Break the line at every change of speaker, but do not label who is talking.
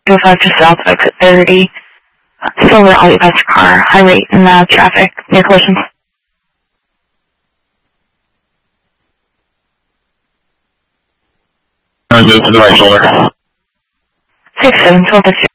205 just south of exit 30. Silver all passenger car, high rate in traffic, near collisions.
Move to the right shoulder.
67, 12